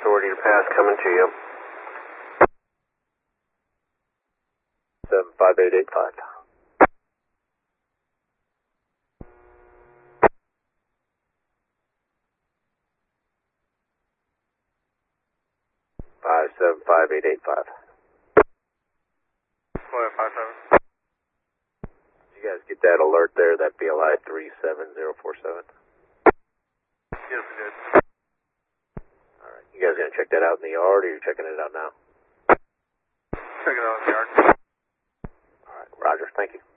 Authority to pass coming to you. 75885. Five seven five eight eight five. 5-7. Did you guys get that alert there? That BLI 37047. Yes, we did. All right. You guys gonna check that out in the yard, or you're checking it out now? Check it out in the yard. All right. Roger. Thank you.